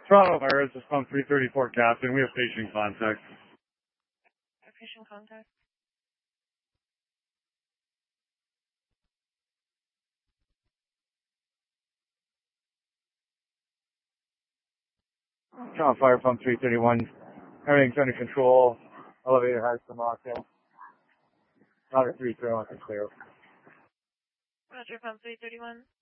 Toronto Fire, this is pump 334 Captain. We have patient contact. Patient contact. Toronto Fire, pump 331. Everything's under control. Elevator has some lockdown. Roger 331 is clear. Roger, pump 331.